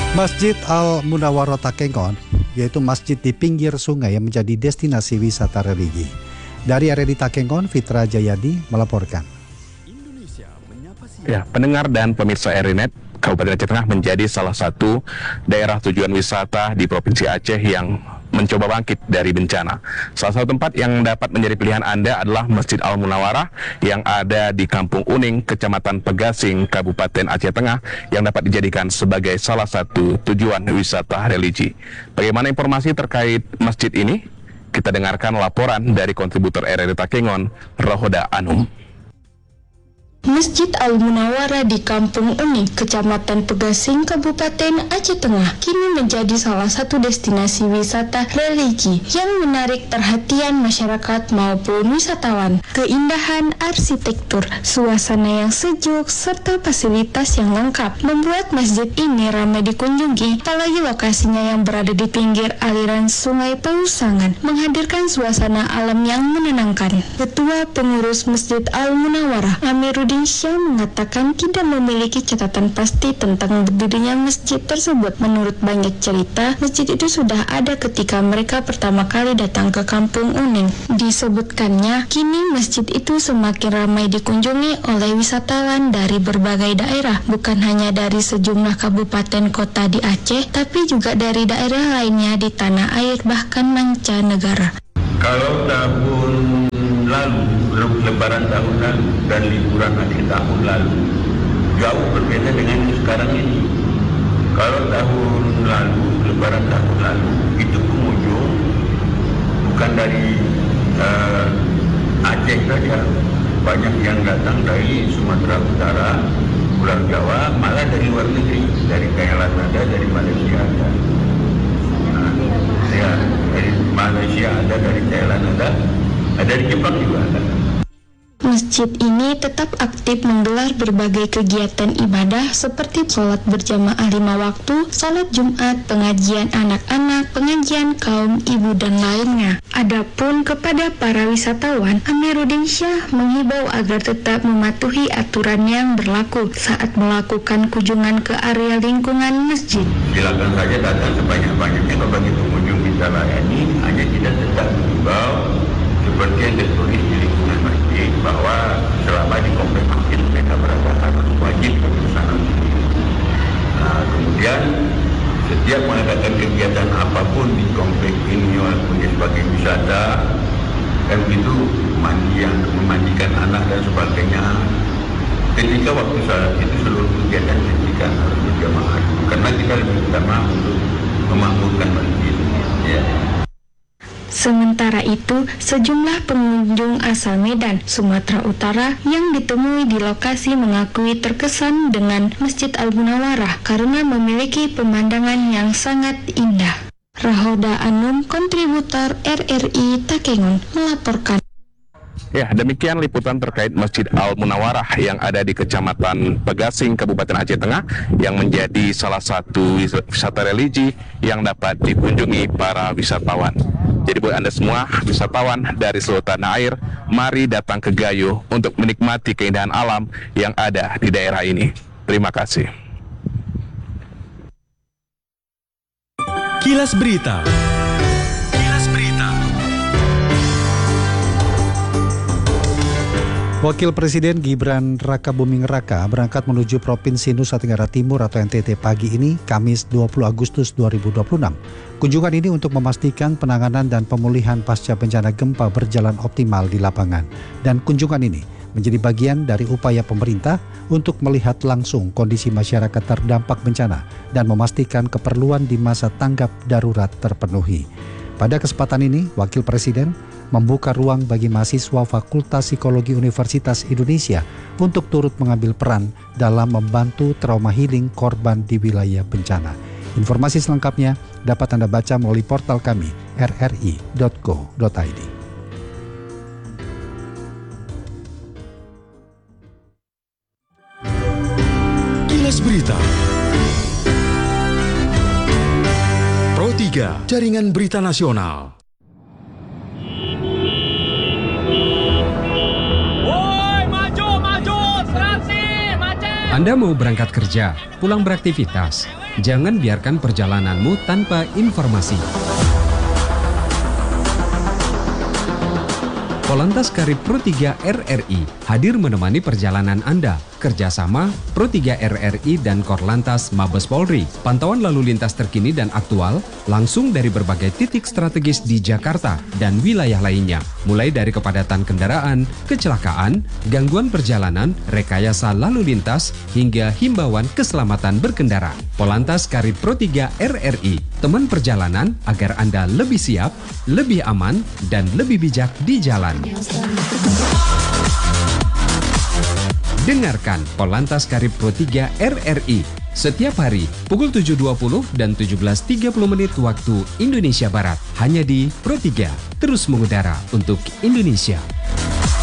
Masjid Al-Munawwarah Takengon, yaitu masjid di pinggir sungai yang menjadi destinasi wisata religi. Dari area di Takengon, Fitra Jayadi melaporkan. Ya, pendengar dan pemirsa RRI.net, Kabupaten Aceh Tengah menjadi salah satu daerah tujuan wisata di Provinsi Aceh yang mencoba bangkit dari bencana. Salah satu tempat yang dapat menjadi pilihan Anda adalah Masjid Al-Munawwarah yang ada di Kampung Uning, Kecamatan Pegasing, Kabupaten Aceh Tengah, yang dapat dijadikan sebagai salah satu tujuan wisata religi. Bagaimana informasi terkait masjid ini? Kita dengarkan laporan dari kontributor RRI Takengon, Rohoda Anum. Masjid Al-Munawwarah di Kampung Uning, Kecamatan Pegasing, Kabupaten Aceh Tengah, kini menjadi salah satu destinasi wisata religi yang menarik perhatian masyarakat maupun wisatawan. Keindahan arsitektur, suasana yang sejuk, serta fasilitas yang lengkap membuat masjid ini ramai dikunjungi, apalagi lokasinya yang berada di pinggir aliran Sungai Pausangan menghadirkan suasana alam yang menenangkan. Ketua Pengurus Masjid Al-Munawwarah, Amiruddin Syah, mengatakan tidak memiliki catatan pasti tentang berdirinya masjid tersebut. Menurut banyak cerita, masjid itu sudah ada ketika mereka pertama kali datang ke Kampung Uning. Disebutkannya, kini masjid itu semakin ramai dikunjungi oleh wisatawan dari berbagai daerah, bukan hanya dari sejumlah kabupaten kota di Aceh, tapi juga dari daerah lainnya di tanah air, bahkan mancanegara. Kalau tahun lalu, lebaran tahun lalu dan liburan akhir tahun lalu jauh berbeda dengan yang sekarang ini. Kalau tahun lalu, lebaran tahun lalu, itu pengunjung bukan dari Aceh saja, banyak yang datang dari Sumatera Utara, Pulau Jawa, malah dari luar negeri, dari Thailand ada, dari Malaysia ada. Ya, dari Malaysia ada, dari Thailand ada, dari Jepang juga ada. Masjid ini tetap aktif menggelar berbagai kegiatan ibadah seperti sholat berjamaah 5 waktu, sholat Jumat, pengajian anak-anak, pengajian kaum ibu dan lainnya. Adapun kepada para wisatawan, Amiruddin Syah menghibau agar tetap mematuhi aturan yang berlaku saat melakukan kunjungan ke area lingkungan masjid. Silakan saja datang sebanyak-banyaknya, bagi pengunjung kita layani, hanya kita tetap menghibau seperti yang tertulis di lingkungan masjid bahwa selama di kompleks masjid mereka berada harus wajib ke sana. Nah, kemudian setiap mengadakan kegiatan apapun di kompleks ini walaupun dia sebagai wisata, kan itu memandikan anak dan sebagainya. Ketika waktu salat itu seluruh kegiatan dihentikan harus berjamaah karena kita lebih utama untuk memakmurkan masjid. Ya. Sementara itu, sejumlah pengunjung asal Medan, Sumatera Utara yang ditemui di lokasi mengakui terkesan dengan Masjid Al-Munawwarah karena memiliki pemandangan yang sangat indah. Rohoda Anum, kontributor RRI Takengon, melaporkan. Ya, demikian liputan terkait Masjid Al-Munawwarah yang ada di Kecamatan Pegasing, Kabupaten Aceh Tengah, yang menjadi salah satu wisata religi yang dapat dikunjungi para wisatawan. Jadi buat Anda semua wisatawan dari seluruh tanah air, mari datang ke Gayo untuk menikmati keindahan alam yang ada di daerah ini. Terima kasih. Kilas Berita. Wakil Presiden Gibran Rakabuming Raka berangkat menuju Provinsi Nusa Tenggara Timur atau NTT pagi ini, Kamis 20 Agustus 2026. Kunjungan ini untuk memastikan penanganan dan pemulihan pasca bencana gempa berjalan optimal di lapangan. Dan kunjungan ini menjadi bagian dari upaya pemerintah untuk melihat langsung kondisi masyarakat terdampak bencana dan memastikan keperluan di masa tanggap darurat terpenuhi. Pada kesempatan ini, Wakil Presiden membuka ruang bagi mahasiswa Fakultas Psikologi Universitas Indonesia untuk turut mengambil peran dalam membantu trauma healing korban di wilayah bencana. Informasi selengkapnya dapat Anda baca melalui portal kami rri.co.id. Kilas Berita. Pro 3, Jaringan Berita Nasional. Anda mau berangkat kerja, pulang beraktivitas, Jangan biarkan perjalananmu tanpa informasi. Polantas Karib Pro 3 RRI hadir menemani perjalanan Anda. Kerjasama Pro 3 RRI dan Korlantas Mabes Polri. Pantauan lalu lintas terkini dan aktual langsung dari berbagai titik strategis di Jakarta dan wilayah lainnya. Mulai dari kepadatan kendaraan, kecelakaan, gangguan perjalanan, rekayasa lalu lintas, hingga himbauan keselamatan berkendara. Polantas Karib Pro 3 RRI, teman perjalanan agar Anda lebih siap, lebih aman, dan lebih bijak di jalan. Dengarkan Polantas Karib Pro 3 RRI setiap hari pukul 7.20 dan 17.30 menit waktu Indonesia Barat. Hanya di Pro 3, terus mengudara untuk Indonesia.